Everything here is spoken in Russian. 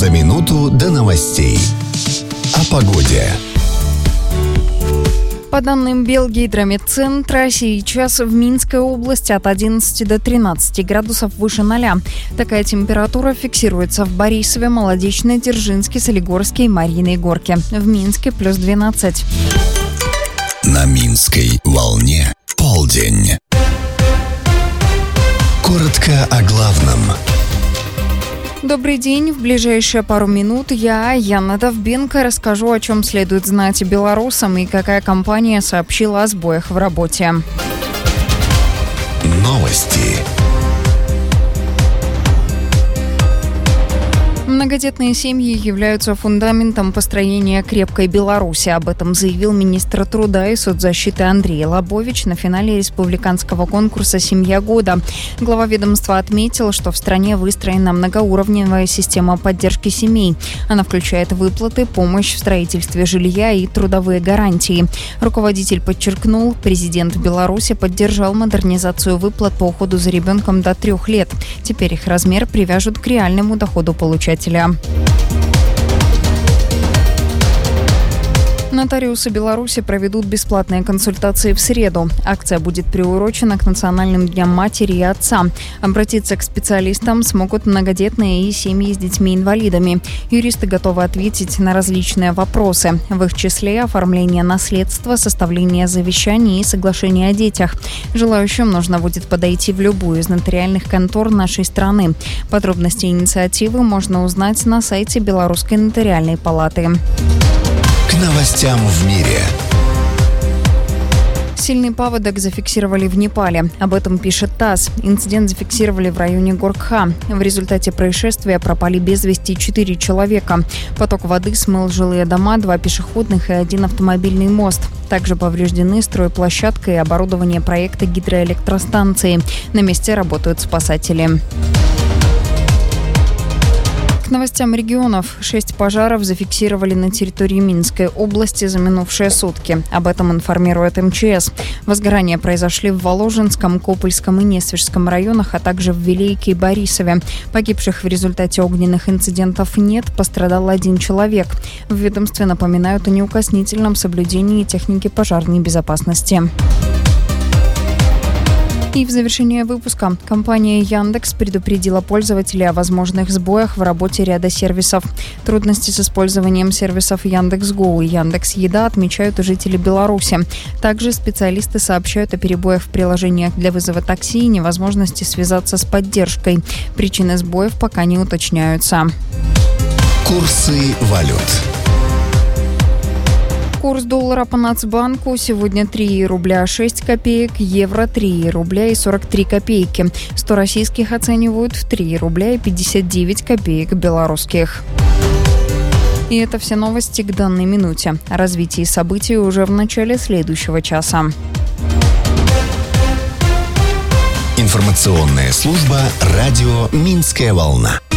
За минуту до новостей. О погоде. По данным Белгидромедцентра, сейчас в Минской области от 11 до 13 градусов выше 0. Такая температура фиксируется в Борисове, Молодечной, Дзержинске, Солигорске и Марьиной Горке. В Минске плюс 12. На Минской волне полдень. Коротко о главном. Добрый день. В ближайшие пару минут я, Яна Довбенко, расскажу, о чем следует знать белорусам и какая компания сообщила о сбоях в работе. Новости. Многодетные семьи являются фундаментом построения крепкой Беларуси. Об этом заявил министр труда и соцзащиты Андрей Лобович на финале республиканского конкурса «Семья года». Глава ведомства отметил, что в стране выстроена многоуровневая система поддержки семей. Она включает выплаты, помощь в строительстве жилья и трудовые гарантии. Руководитель подчеркнул, президент Беларуси поддержал модернизацию выплат по уходу за ребенком до 3 лет. Теперь их размер привяжут к реальному доходу получателя. Нотариусы Беларуси проведут бесплатные консультации в среду. Акция будет приурочена к национальным дням матери и отца. Обратиться к специалистам смогут многодетные и семьи с детьми-инвалидами. Юристы готовы ответить на различные вопросы. В их числе оформление наследства, составление завещаний и соглашение о детях. Желающим нужно будет подойти в любую из нотариальных контор нашей страны. Подробности инициативы можно узнать на сайте Белорусской нотариальной палаты. К новостям в мире. Сильный паводок зафиксировали в Непале. Об этом пишет ТАСС. Инцидент зафиксировали в районе Горкха. В результате происшествия пропали без вести 4 человека. Поток воды смыл жилые дома, 2 пешеходных и 1 автомобильный мост. Также повреждены стройплощадка и оборудование проекта гидроэлектростанции. На месте работают спасатели. К новостям регионов. 6 пожаров зафиксировали на территории Минской области за минувшие сутки. Об этом информирует МЧС. Возгорания произошли в Воложенском, Копыльском и Несвежском районах, а также в Вилейке и Борисове. Погибших в результате огненных инцидентов нет, пострадал 1 человек. В ведомстве напоминают о неукоснительном соблюдении техники пожарной безопасности. И в завершение выпуска компания Яндекс предупредила пользователей о возможных сбоях в работе ряда сервисов. Трудности с использованием сервисов Яндекс.Го и Яндекс.Еда отмечают и жители Беларуси. Также специалисты сообщают о перебоях в приложениях для вызова такси и невозможности связаться с поддержкой. Причины сбоев пока не уточняются. Курсы валют. Курс доллара по Нацбанку сегодня 3 рубля 6 копеек, евро 3 рубля и 43 копейки. 100 российских оценивают в 3 рубля и 59 копеек белорусских. И это все новости к данной минуте. О развитии событий уже в начале следующего часа. Информационная служба «Радио Минская волна».